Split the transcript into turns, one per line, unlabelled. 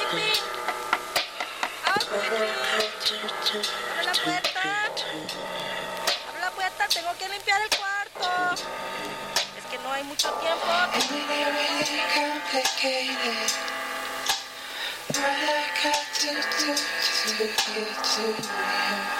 Jimmy. Abre la puerta. Abre la puerta, tengo que limpiar el cuarto. Es que no hay mucho tiempo.